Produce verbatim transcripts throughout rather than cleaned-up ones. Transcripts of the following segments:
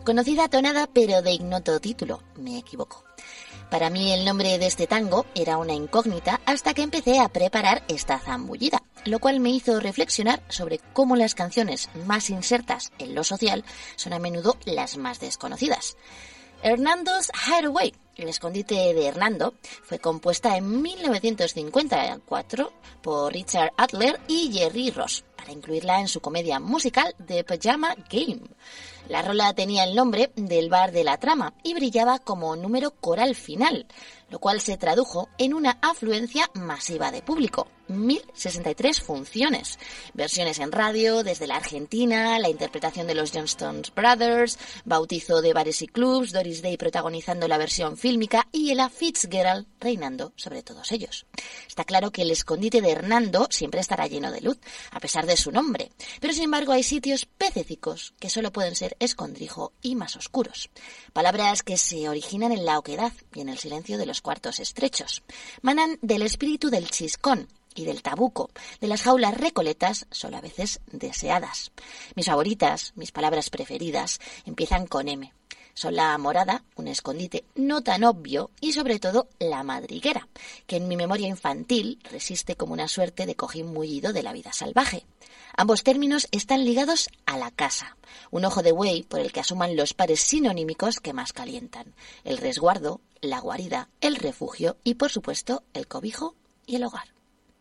Conocida tonada, pero de ignoto título. Me equivoco. Para mí el nombre de este tango era una incógnita hasta que empecé a preparar esta zambullida, lo cual me hizo reflexionar sobre cómo las canciones más insertas en lo social son a menudo las más desconocidas. Hernando's Hideaway, el escondite de Hernando, fue compuesta en mil novecientos cincuenta y cuatro por Richard Adler y Jerry Ross, para incluirla en su comedia musical The Pajama Game. La rola tenía el nombre del bar de la trama y brillaba como número coral final, lo cual se tradujo en una afluencia masiva de público. mil sesenta y tres funciones, versiones en radio desde la Argentina, la interpretación de los Johnston Brothers, bautizo de bares y clubs, Doris Day protagonizando la versión fílmica y Ella Fitzgerald reinando sobre todos ellos. Está claro que el escondite de Hernando siempre estará lleno de luz, a pesar de su nombre, pero sin embargo hay sitios pececicos que solo pueden ser escondrijo y más oscuros. Palabras que se originan en la oquedad y en el silencio de los cuartos estrechos. Manan del espíritu del chiscón y del tabuco, de las jaulas recoletas, solo a veces deseadas. Mis favoritas, mis palabras preferidas, empiezan con M. Son la morada, un escondite no tan obvio, y sobre todo la madriguera, que en mi memoria infantil resiste como una suerte de cojín mullido de la vida salvaje. Ambos términos están ligados a la casa, un ojo de buey por el que asuman los pares sinonímicos que más calientan: el resguardo, la guarida, el refugio y, por supuesto, el cobijo y el hogar.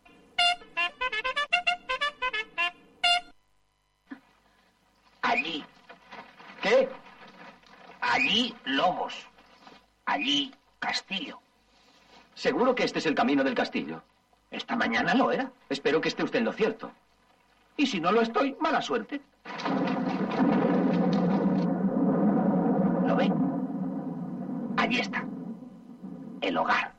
Allí. ¿Qué? Allí lobos. Allí castillo. ¿Seguro que este es el camino del castillo? Esta mañana lo era. Espero que esté usted en lo cierto. Y si no lo estoy, mala suerte. ¿Lo ve? Allí está. El hogar.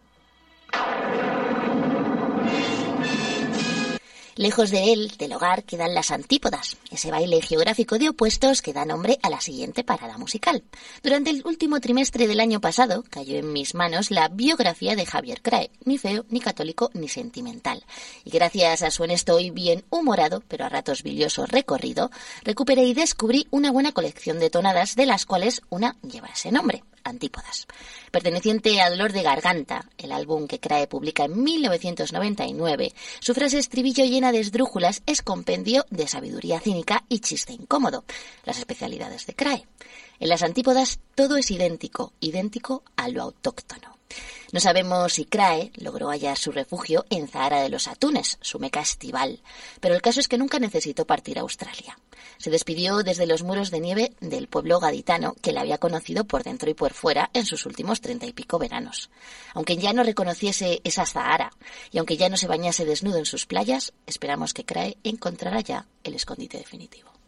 Lejos de él, del hogar, quedan las antípodas, ese baile geográfico de opuestos que da nombre a la siguiente parada musical. Durante el último trimestre del año pasado cayó en mis manos la biografía de Javier Crae, ni feo, ni católico, ni sentimental. Y gracias a su honesto y bien humorado, pero a ratos bilioso recorrido, recuperé y descubrí una buena colección de tonadas, de las cuales una lleva ese nombre: Antípodas. Perteneciente a Dolor de Garganta, el álbum que Crae publica en mil novecientos noventa y nueve, su frase estribillo llena de esdrújulas es compendio de sabiduría cínica y chiste incómodo, las especialidades de Crae. En las Antípodas todo es idéntico, idéntico a lo autóctono. No sabemos si Crae logró hallar su refugio en Zahara de los Atunes, su meca estival, pero el caso es que nunca necesitó partir a Australia. Se despidió desde los muros de nieve del pueblo gaditano que le había conocido por dentro y por fuera en sus últimos treinta y pico veranos. Aunque ya no reconociese esa Zahara y aunque ya no se bañase desnudo en sus playas, esperamos que Crae encontrara ya el escondite definitivo.